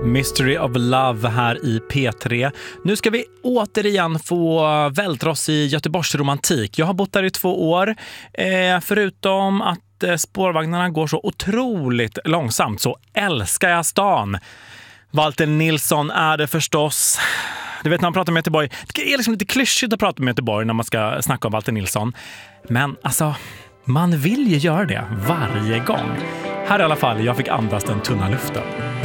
Mystery of Love här i P3. Nu ska vi återigen få vältra oss i Göteborgs romantik. Jag har bott där i 2 år. Förutom att spårvagnarna går så otroligt långsamt så älskar jag stan. Walter Nilsson är det förstås. Du vet när man pratar med Göteborg. Det är liksom lite klyschigt att prata med Göteborg när man ska snacka om Walter Nilsson. Men alltså, man vill ju göra det varje gång. Här i alla fall, jag fick andas den tunna luften.